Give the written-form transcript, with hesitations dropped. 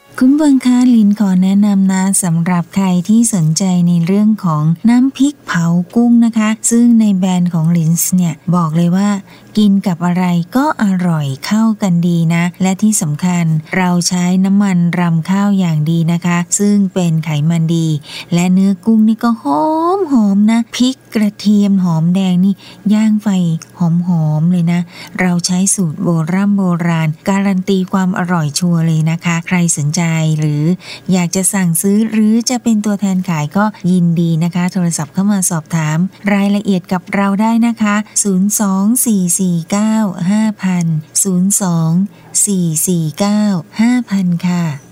คุณเบิงคะลินขอแนะนำนะสำหรับใครที่สนใจในเรื่องของน้ำพริกเผากุ้งนะคะซึ่งในแบรนด์ของลินส์เนี่ยบอกเลยว่ากินกับอะไรก็อร่อยเข้ากันดีนะและที่สำคัญเราใช้น้ำมันรำข้าวอย่างดีนะคะซึ่งเป็นไขมันดีและเนื้อกุ้งนี่ก็หอมนะพริกกระเทียมหอมแดงนี่ย่างไฟหอมเลยนะเราใช้สูตรโบราณการันตีความอร่อยชัวร์เลยนะคะใครสนใจหรืออยากจะสั่งซื้อหรือจะเป็นตัวแทนขายก็ยินดีนะคะโทรศัพท์เข้ามาสอบถามรายละเอียดกับเราได้นะคะ0244950024495,000ค่ะ